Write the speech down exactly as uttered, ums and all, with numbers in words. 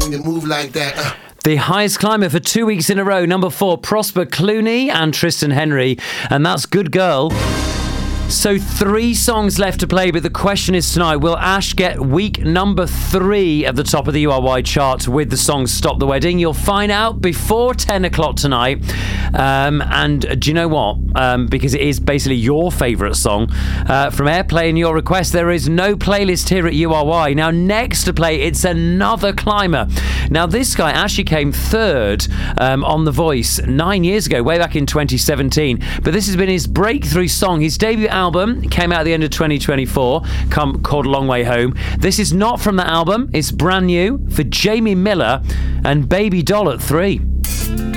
when you move like that. Uh. The highest climber for two weeks in a row, number four, Prosper Clooney and Tristan Henry, and that's Good Girl. So three songs left to play, but the question is tonight, will Ash get week number three at the top of the U R Y chart with the song Stop the Wedding? You'll find out before ten o'clock tonight. Um, and do you know what? Um, because it is basically your favourite song uh, from Airplay and your request, there is no playlist here at U R Y. Now, next to play, it's another climber. Now, this guy actually came third um, on The Voice nine years ago, way back in twenty seventeen. But this has been his breakthrough song. His debut album came out at the end of twenty twenty-four, come, called A Long Way Home. This is not from that album. It's brand new for Jamie Miller and Baby Doll at three.